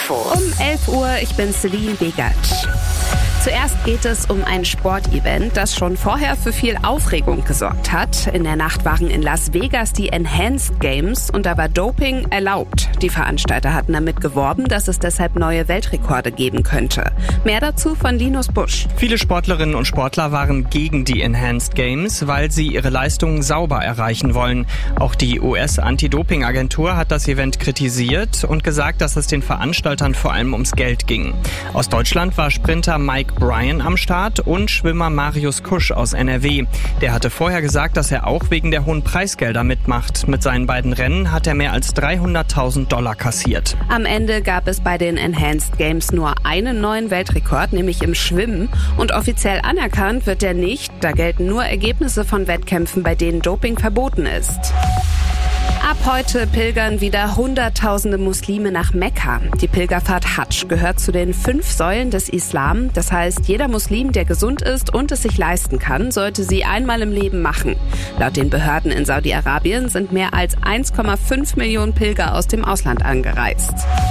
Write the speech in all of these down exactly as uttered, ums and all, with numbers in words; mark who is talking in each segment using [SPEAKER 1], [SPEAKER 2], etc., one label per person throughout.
[SPEAKER 1] Info.
[SPEAKER 2] Um elf Uhr, ich bin Celine Begert. Zuerst geht es um ein Sportevent, das schon vorher für viel Aufregung gesorgt hat. In der Nacht waren in Las Vegas die Enhanced Games und da war Doping erlaubt. Die Veranstalter hatten damit geworben, dass es deshalb neue Weltrekorde geben könnte. Mehr dazu von Linus Busch.
[SPEAKER 3] Viele Sportlerinnen und Sportler waren gegen die Enhanced Games, weil sie ihre Leistungen sauber erreichen wollen. Auch die U S-Anti-Doping-Agentur hat das Event kritisiert und gesagt, dass es den Veranstaltern vor allem ums Geld ging. Aus Deutschland war Sprinter Mike Bryan am Start und Schwimmer Marius Kusch aus N R W. Der hatte vorher gesagt, dass er auch wegen der hohen Preisgelder mitmacht. Mit seinen beiden Rennen hat er mehr als dreihunderttausend Dollar kassiert.
[SPEAKER 2] Am Ende gab es bei den Enhanced Games nur einen neuen Weltrekord, nämlich im Schwimmen. Und offiziell anerkannt wird der nicht. Da gelten nur Ergebnisse von Wettkämpfen, bei denen Doping verboten ist. Ab heute pilgern wieder Hunderttausende Muslime nach Mekka. Die Pilgerfahrt Hadsch gehört zu den fünf Säulen des Islam. Das heißt, jeder Muslim, der gesund ist und es sich leisten kann, sollte sie einmal im Leben machen. Laut den Behörden in Saudi-Arabien sind mehr als eins Komma fünf Millionen Pilger aus dem Ausland angereist.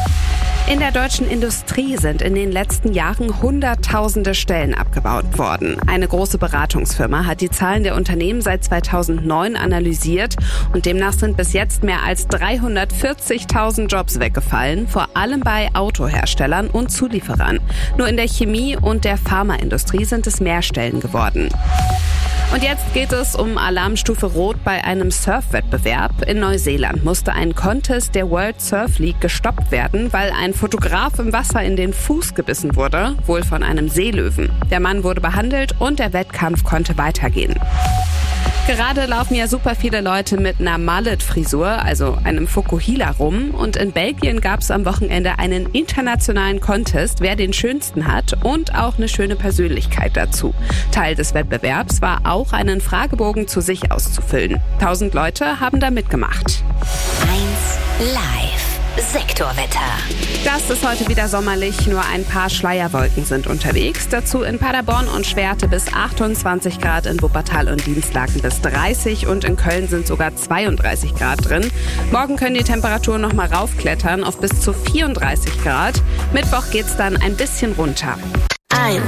[SPEAKER 2] In der deutschen Industrie sind in den letzten Jahren Hunderttausende Stellen abgebaut worden. Eine große Beratungsfirma hat die Zahlen der Unternehmen seit zweitausendneun analysiert und demnach sind bis jetzt mehr als dreihundertvierzigtausend Jobs weggefallen, vor allem bei Autoherstellern und Zulieferern. Nur in der Chemie und der Pharmaindustrie sind es mehr Stellen geworden. Und jetzt geht es um Alarmstufe Rot bei einem Surfwettbewerb. In Neuseeland musste ein Contest der World Surf League gestoppt werden, weil ein Fotograf im Wasser in den Fuß gebissen wurde, wohl von einem Seelöwen. Der Mann wurde behandelt und der Wettkampf konnte weitergehen. Gerade laufen ja super viele Leute mit einer Mullet-Frisur, also einem Fukuhila, rum. Und in Belgien gab es am Wochenende einen internationalen Contest, wer den schönsten hat und auch eine schöne Persönlichkeit dazu. Teil des Wettbewerbs war auch, einen Fragebogen zu sich auszufüllen. Tausend Leute haben da mitgemacht.
[SPEAKER 1] eins Live. Sektorwetter.
[SPEAKER 2] Das ist heute wieder sommerlich, nur ein paar Schleierwolken sind unterwegs. Dazu in Paderborn und Schwerte bis achtundzwanzig Grad, in Wuppertal und Dienstlaken bis dreißig und in Köln sind sogar zweiunddreißig Grad drin. Morgen können die Temperaturen noch mal raufklettern auf bis zu vierunddreißig Grad. Mittwoch geht's dann ein bisschen runter.
[SPEAKER 1] eins.